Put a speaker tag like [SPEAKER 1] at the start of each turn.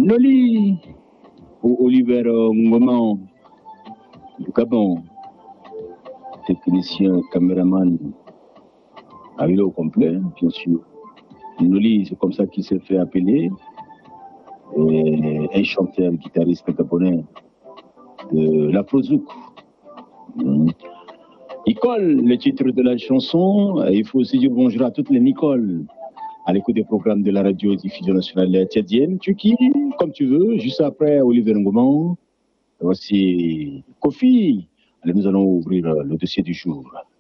[SPEAKER 1] Noli ou Oliver Ngoma du Gabon, technicien, caméraman, avec au complet, bien sûr. Noli, c'est comme ça qu'il s'est fait appeler, et un chanteur, guitariste gabonais de l'Afrozouk. Nicole, le titre de la chanson. Il faut aussi dire bonjour à toutes les Nicole à l'écoute des programmes de la radio-diffusion nationale tchadienne. Turquie, comme tu veux, juste après Olivier Ngouman. Voici Kofi. Allez, nous allons ouvrir le dossier du jour.